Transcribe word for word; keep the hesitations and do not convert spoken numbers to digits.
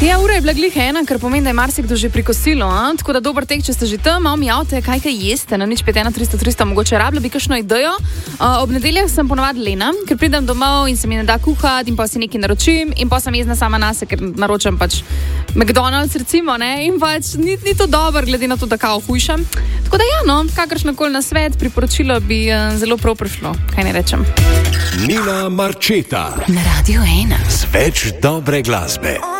Ja, ura je bila glih ena, kar pomeni, da je marsikdo že pri kosilu, a? Tako da dober tek, če ste že tam, malo mi javte, kaj kaj jeste, na nič pet ena tristo tristo, mogoče rabila bi kakšno idejo. Uh, ob nedeljah sem ponovadi lena, ker pridem domov in se mi ne da kuhati in pa si nekaj naročim in pa sem jezna sama nase, ker naročam pač McDonald's recimo, ne, in pač ni, ni to dobro, glede na to, da kao hujšam. Tako da ja, no, kakršnokoli na svet, priporočilo bi uh, zelo prav prišlo, kaj ne rečem. Nina Marčeta na Radio ena. Z več dobre glasbe.